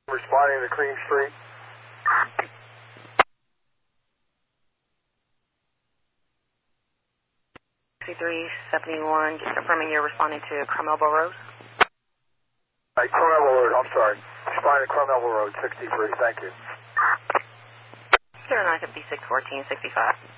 Responding to Cream Street. 6371, just confirming you're responding to Carmel Road. Carmel Road, I'm sorry. Responding to Carmel Road, 63, thank you. 0956 1465.